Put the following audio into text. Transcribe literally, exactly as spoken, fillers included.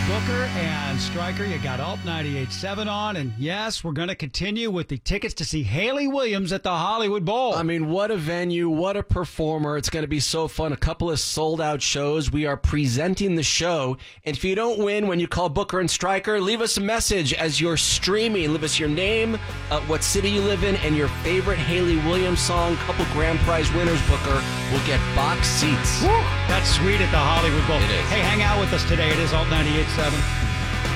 Booker and Stryker, you got Alt ninety-eight point seven on, and yes, we're going to continue with the tickets to see Haley Williams at the Hollywood Bowl. I mean, what a venue, what a performer. It's going to be so fun. A couple of sold-out shows. We are presenting the show, and if you don't win when you call Booker and Stryker, leave us a message as you're streaming. Leave us your name, uh, what city you live in, and your favorite Haley Williams song. Couple grand prize winners, Booker, will get box seats. Woo, that's sweet at the Hollywood Bowl. It is. Hey, hang out with us today. It is Alt ninety-eight point seven.